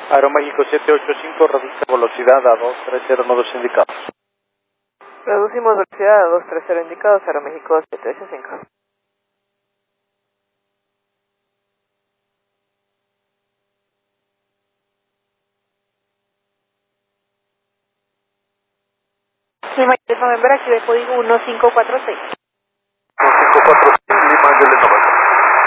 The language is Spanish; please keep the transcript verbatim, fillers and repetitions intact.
Aeroméxico siete ocho cinco, reduce velocidad a dos tres cero nodos indicados. Reducimos velocidad a dos tres cero indicados, Aeroméxico siete ocho cinco. Mi mayor November, aquí de código uno cinco cuatro seis. uno cinco cuatro seis.